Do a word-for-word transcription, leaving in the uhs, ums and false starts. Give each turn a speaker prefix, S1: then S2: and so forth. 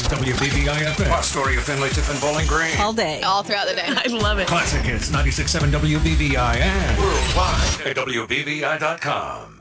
S1: W B V I F M.
S2: Astoria, Findlay, Tiffin, Bowling Green.
S3: All day.
S4: All throughout the day.
S3: I love it.
S1: Classic Hits ninety-six point seven W B V I and worldwide at W B V I dot com.